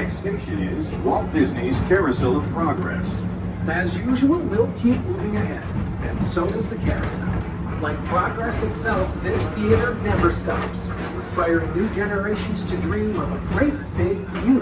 next station is Walt Disney's Carousel of Progress. As usual, we'll keep moving ahead, and so does the carousel. Like progress itself, this theater never stops, inspiring new generations to dream of a great, big, beautiful